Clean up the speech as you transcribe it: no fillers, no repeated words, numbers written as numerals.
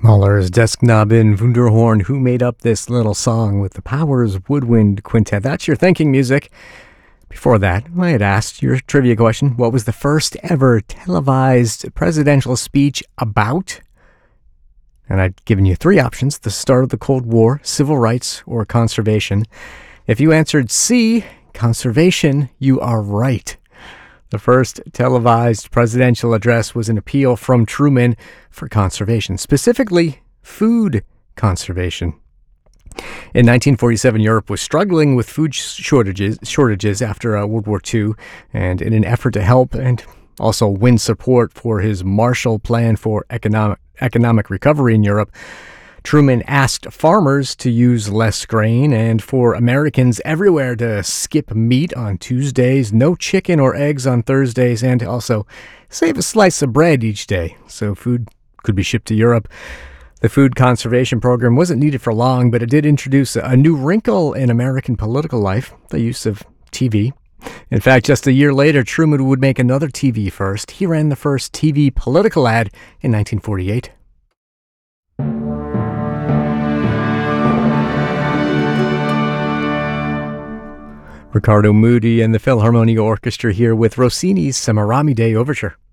Mahler's Deskknaben Wunderhorn, who made up this little song with the Powers Woodwind Quintet. That's your thinking music. Before that, I had asked your trivia question, what was the first ever televised presidential speech about? And I'd given you three options: the start of the Cold War, civil rights, or conservation. If you answered C, conservation, you are right. The first televised presidential address was an appeal from Truman for conservation, specifically food conservation. In 1947, Europe was struggling with food shortages after World War II, and in an effort to help and also win support for his Marshall Plan for economic recovery in Europe, Truman asked farmers to use less grain and for Americans everywhere to skip meat on Tuesdays, no chicken or eggs on Thursdays, and also save a slice of bread each day so food could be shipped to Europe. The food conservation program wasn't needed for long, but it did introduce a new wrinkle in American political life, the use of TV. In fact, just a year later, Truman would make another TV first. He ran the first TV political ad in 1948. Riccardo Muti and the Philharmonia Orchestra here with Rossini's Semaramide Overture.